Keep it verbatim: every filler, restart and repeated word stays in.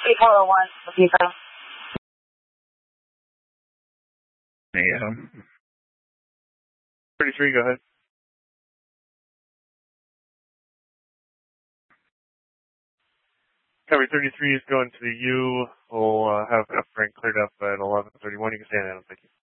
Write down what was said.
three four oh one, looking for. Yeah. thirty-three, go ahead. Cover thirty-three is going to the U. We'll uh, have F rank cleared up at eleven thirty-one. You can stand down. Thank you.